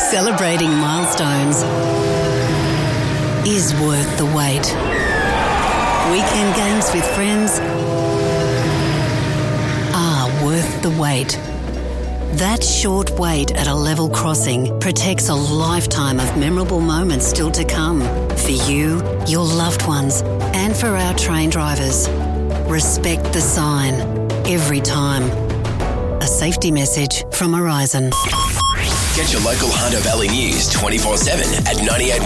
Celebrating milestones is worth the wait. Weekend games with friends are worth the wait. That short wait at a level crossing protects a lifetime of memorable moments still to come. For you, your loved ones, and for our train drivers. Respect the sign every time. A safety message from Horizon. Get your local Hunter Valley news 24/7 at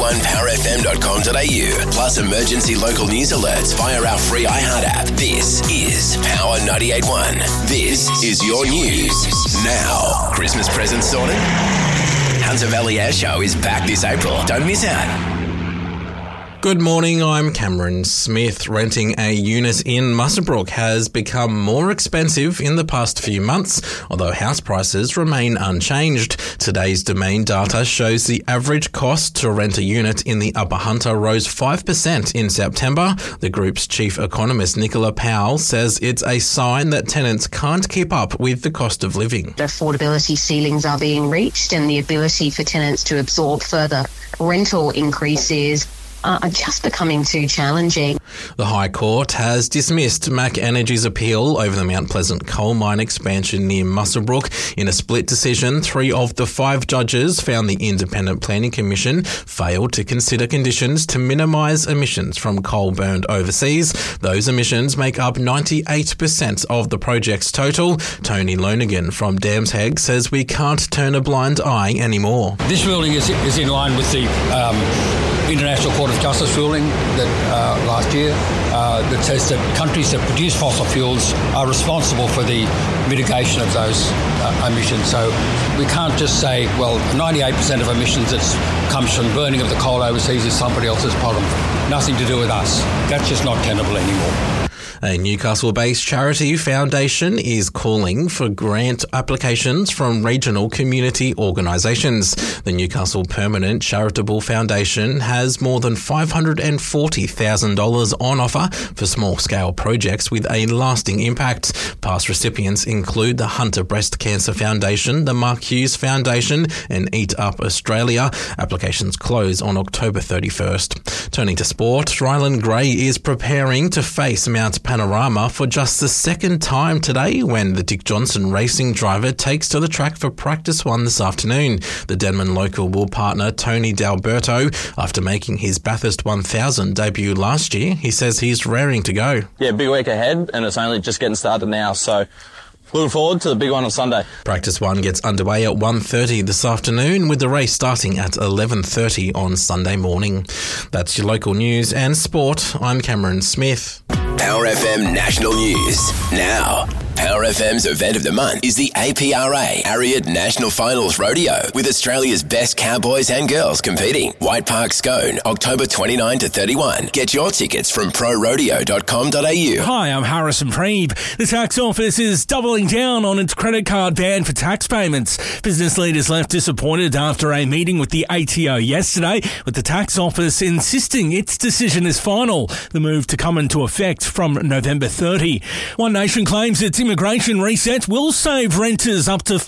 981powerfm.com.au. Plus emergency local news alerts via our free iHeart app. This is Power 98.1. This is your news now. Christmas presents sorted? Hunter Valley Air Show is back this April. Don't miss out. Good morning, I'm Cameron Smith. Renting a unit in Muswellbrook has become more expensive in the past few months, although house prices remain unchanged. Today's Domain data shows the average cost to rent a unit in the Upper Hunter rose 5% in September. The group's chief economist, Nicola Powell, says it's a sign that tenants can't keep up with the cost of living. Affordability ceilings are being reached, and the ability for tenants to absorb further rental increases are just becoming too challenging. The High Court has dismissed Mac Energy's appeal over the Mount Pleasant coal mine expansion near Muswellbrook. In a split decision, 3 of the 5 judges found the Independent Planning Commission failed to consider conditions to minimise emissions from coal burned overseas. Those emissions make up 98% of the project's total. Tony Lonergan from Dams Hague says we can't turn a blind eye anymore. This ruling is in line with the International Court of Justice ruling that last year that says that countries that produce fossil fuels are responsible for the mitigation of those emissions. So we can't just say, well, 98% of emissions that comes from burning of the coal overseas is somebody else's problem. Nothing to do with us. That's just not tenable anymore. A Newcastle-based charity foundation is calling for grant applications from regional community organisations. The Newcastle Permanent Charitable Foundation has more than $540,000 on offer for small-scale projects with a lasting impact. Past recipients include the Hunter Breast Cancer Foundation, the Mark Hughes Foundation and Eat Up Australia. Applications close on October 31st. Turning to sport, Ryland Gray is preparing to face Mount Panorama for just the second time today when the Dick Johnson racing driver takes to the track for practice 1 this afternoon. The Denman local will partner Tony D'Alberto. After making his Bathurst 1000 debut last year, he says he's raring to go. Yeah, big week ahead, and it's only just getting started now, so looking forward to the big one on Sunday. Practice 1 gets underway at 1:30 this afternoon, with the race starting at 11:30 on Sunday morning. That's your local news and sport. I'm Cameron Smith. Power FM National News now. Power FM's event of the month is the APRA Ariad National Finals Rodeo, with Australia's best cowboys and girls competing. White Park Scone, October 29 to 31. Get your tickets from prorodeo.com.au. Hi, I'm Harrison Preeb. The tax office is doubling down on its credit card ban for tax payments. Business leaders left disappointed after a meeting with the ATO yesterday, with the tax office insisting its decision is final. The move to come into effect from November 30. One Nation claims its immigration reset will save renters up to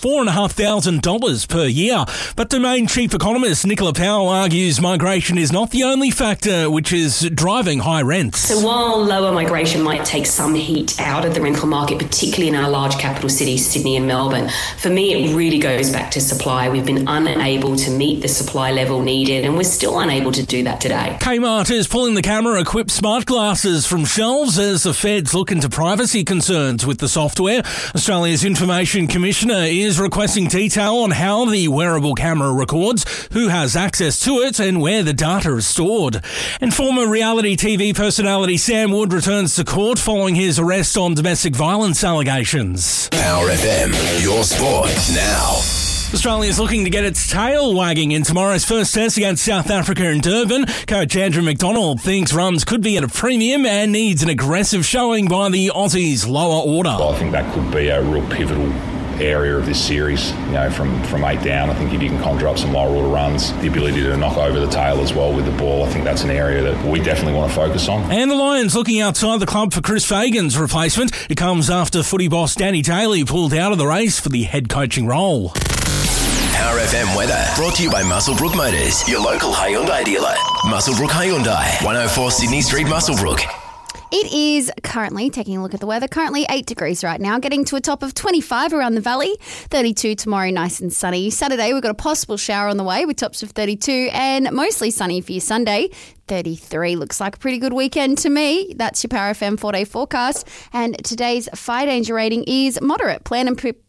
$4,500 per year. But Domain chief economist Nicola Powell argues migration is not the only factor which is driving high rents. So while lower migration might take some heat out of the rental market, particularly in our large capital cities, Sydney and Melbourne, for me it really goes back to supply. We've been unable to meet the supply level needed, and we're still unable to do that today. Kmart is pulling the camera-equipped smart glasses from shelves as the feds look into privacy concerns with the software. Australia's Information Commissioner is requesting detail on how the wearable camera records, who has access to it and where the data is stored. And former reality TV personality Sam Wood returns to court following his arrest on domestic violence allegations. Power FM, your sport now. Australia is looking to get its tail wagging in tomorrow's first test against South Africa in Durban. Coach Andrew McDonald thinks runs could be at a premium and needs an aggressive showing by the Aussies' lower order. I think that could be a real pivotal area of this series, from 8 down. I think if you can conjure up some lower order runs, the ability to knock over the tail as well with the ball, I think that's an area that we definitely want to focus on. And the Lions looking outside the club for Chris Fagan's replacement. It comes after footy boss Danny Daly pulled out of the race for the head coaching role. Power FM weather brought to you by Muswellbrook Motors, your local Hyundai dealer. Muswellbrook Hyundai, 104 Sydney Street, Muswellbrook. It is currently, taking a look at the weather, currently 8 degrees right now, getting to a top of 25 around the valley, 32 tomorrow, nice and sunny. Saturday, we've got a possible shower on the way with tops of 32 and mostly sunny for your Sunday. 33 looks like a pretty good weekend to me. That's your Power FM 4-day forecast. And today's fire danger rating is moderate. Plan and prepare.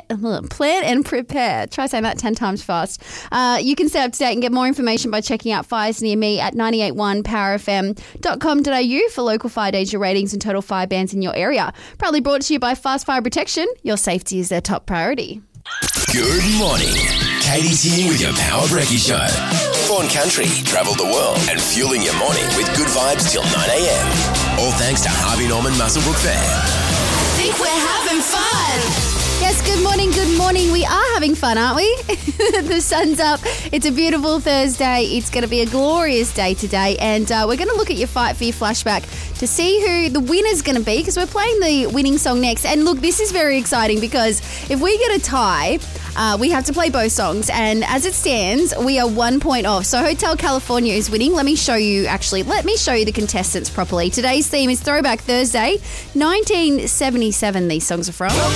Try saying that 10 times fast. You can stay up to date and get more information by checking out fires near me at 981powerfm.com.au for local fire danger ratings and total fire bans in your area. Proudly brought to you by Fast Fire Protection. Your safety is their top priority. Good morning. Katie's here with your Power Brekkie Show. Born country, travel the world, and fueling your morning with good vibes till 9 a.m. All thanks to Harvey Norman Muswellbrook Fair. Think we're having fun. Yes, good morning, good morning. We are having fun, aren't we? The sun's up. It's a beautiful Thursday. It's going to be a glorious day today. And we're going to look at your Fight for Your flashback to see who the winner's going to be, because we're playing the winning song next. And look, this is very exciting because if we get a tie, we have to play both songs. And as it stands, we are 1 point off. So Hotel California is winning. Let me show you the contestants properly. Today's theme is Throwback Thursday, 1977 these songs are from.